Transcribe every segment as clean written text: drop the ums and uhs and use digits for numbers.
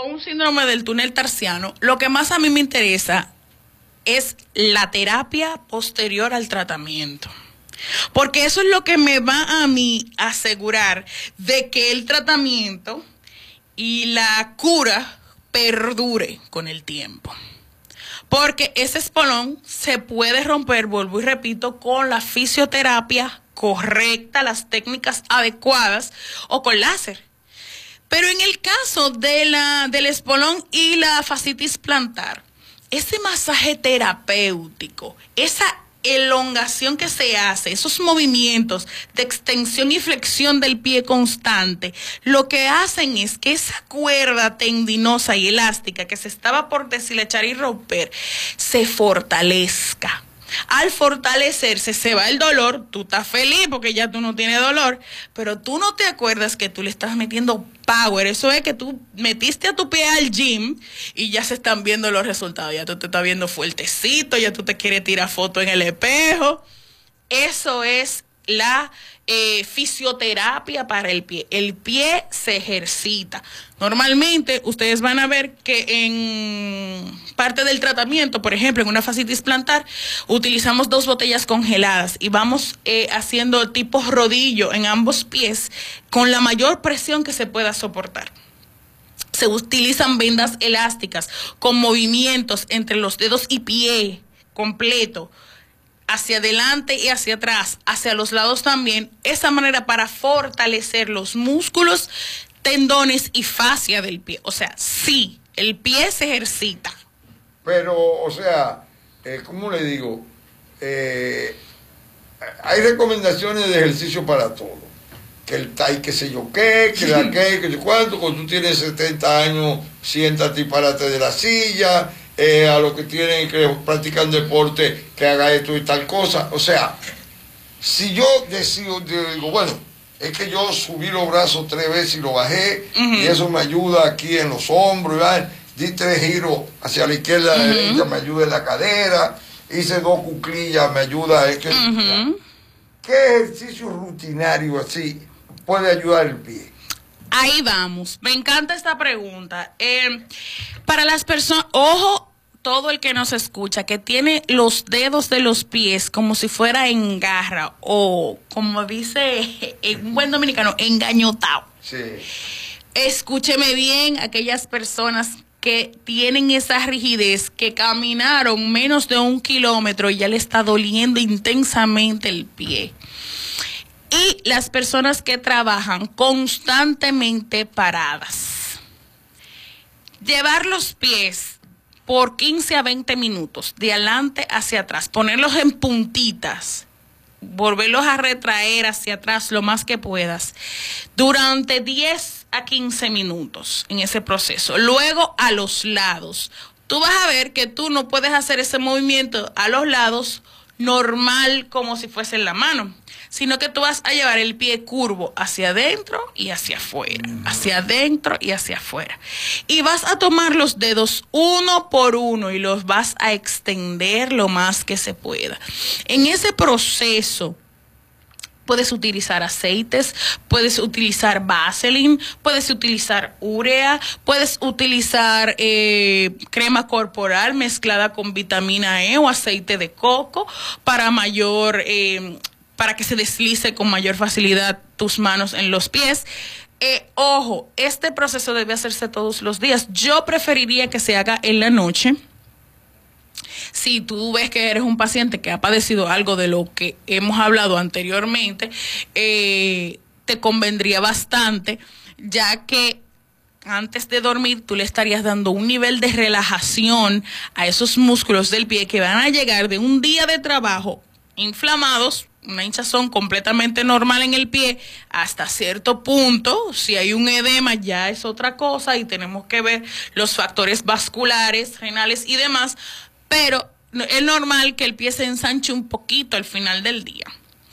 con un síndrome del túnel tarsiano, lo que más a mí me interesa es la terapia posterior al tratamiento. Porque eso es lo que me va a mí a asegurar de que el tratamiento y la cura perdure con el tiempo. Porque ese espolón se puede romper, vuelvo y repito, con la fisioterapia correcta, las técnicas adecuadas o con láser. Pero en el caso del espolón y la fascitis plantar, ese masaje terapéutico, esa elongación que se hace, esos movimientos de extensión y flexión del pie constante, lo que hacen es que esa cuerda tendinosa y elástica que se estaba por deshilachar y romper, se fortalezca. Al fortalecerse se va el dolor, tú estás feliz porque ya tú no tienes dolor, pero tú no te acuerdas que tú le estás metiendo power. Eso es que tú metiste a tu pie al gym y ya se están viendo los resultados, ya tú te estás viendo fuertecito, ya tú te quieres tirar foto en el espejo. Eso es la fisioterapia para el pie. El pie se ejercita. Normalmente ustedes van a ver que en parte del tratamiento, por ejemplo, en una fascitis plantar, utilizamos 2 botellas congeladas y vamos haciendo tipo rodillo en ambos pies con la mayor presión que se pueda soportar. Se utilizan vendas elásticas con movimientos entre los dedos y pie completo, hacia adelante y hacia atrás, hacia los lados también, esa manera para fortalecer los músculos, tendones y fascia del pie. O sea, sí, el pie se ejercita. Pero, o sea, ¿cómo le digo? Hay recomendaciones de ejercicio para todo. Que el tai, qué sé yo qué, que la qué, que sé cuánto. Cuando tú tienes 70 años, siéntate y párate de la silla. A los que tienen que practican deporte, que haga esto y tal cosa. O sea, si yo decido, digo, bueno, es que yo subí los brazos 3 veces y lo bajé, y eso me ayuda aquí en los hombros, ¿verdad? Di 3 giros hacia la izquierda, a la derecha, me ayuda en la cadera, hice 2 cuclillas, me ayuda. Es que, ¿qué ejercicio rutinario así puede ayudar el pie? Ahí vamos, me encanta esta pregunta. Para las personas, ojo, todo el que nos escucha, que tiene los dedos de los pies como si fuera en garra o, como dice un buen dominicano, engañotado. Sí. Escúcheme bien, aquellas personas que tienen esa rigidez, que caminaron menos de 1 kilómetro y ya le está doliendo intensamente el pie. Y las personas que trabajan constantemente paradas. Llevar los pies por 15 a 20 minutos, de adelante hacia atrás, ponerlos en puntitas, volverlos a retraer hacia atrás lo más que puedas, durante 10 a 15 minutos en ese proceso. Luego a los lados. Tú vas a ver que tú no puedes hacer ese movimiento a los lados normal como si fuese en la mano, sino que tú vas a llevar el pie curvo hacia adentro y hacia afuera, hacia adentro y hacia afuera. Y vas a tomar los dedos uno por uno y los vas a extender lo más que se pueda. En ese proceso puedes utilizar aceites, puedes utilizar Vaseline, puedes utilizar urea, puedes utilizar crema corporal mezclada con vitamina E o aceite de coco para para que se deslice con mayor facilidad tus manos en los pies. Ojo, este proceso debe hacerse todos los días. Yo preferiría que se haga en la noche. Si tú ves que eres un paciente que ha padecido algo de lo que hemos hablado anteriormente, te convendría bastante, ya que antes de dormir tú le estarías dando un nivel de relajación a esos músculos del pie que van a llegar de un día de trabajo inflamados, una hinchazón completamente normal en el pie hasta cierto punto. Si hay un edema ya es otra cosa y tenemos que ver los factores vasculares, renales y demás, pero es normal que el pie se ensanche un poquito al final del día.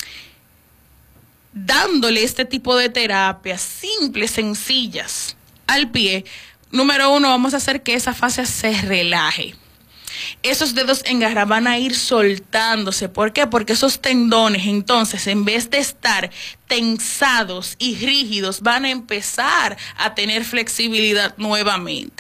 Dándole este tipo de terapias simples, sencillas al pie, número 1, vamos a hacer que esa fascia se relaje. Esos dedos en garra van a ir soltándose. ¿Por qué? Porque esos tendones, entonces, en vez de estar tensados y rígidos, van a empezar a tener flexibilidad nuevamente.